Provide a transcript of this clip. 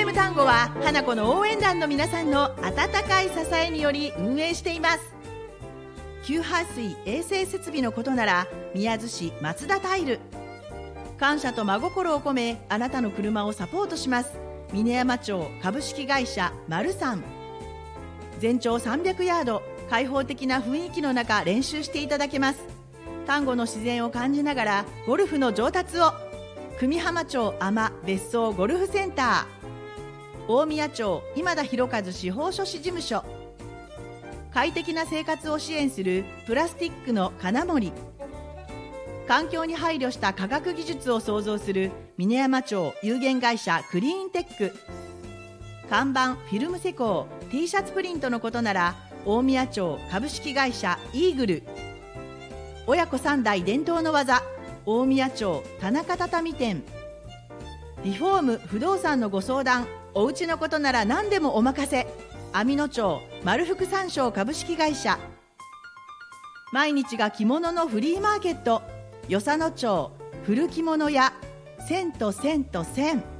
FM 単語は花子の応援団の皆さんの温かい支えにより運営しています。給排水衛生設備のことなら宮津市松田タイル。感謝と真心を込めあなたの車をサポートします。峰山町株式会社マルサン。全長300ヤード、開放的な雰囲気の中練習していただけます。丹後の自然を感じながらゴルフの上達を。久美浜町海士別荘ゴルフセンター。大宮町今田博和司法書士事務所。快適な生活を支援するプラスティックの金森。環境に配慮した科学技術を創造する峰山町有限会社クリーンテック。看板フィルム施工 T シャツプリントのことなら大宮町株式会社イーグル。親子3代伝統の技大宮町田中畳店。リフォーム不動産のご相談、お家のことなら何でもお任せ。網野町丸福山椒株式会社。毎日が着物のフリーマーケット与謝野町古着物屋千と千と千。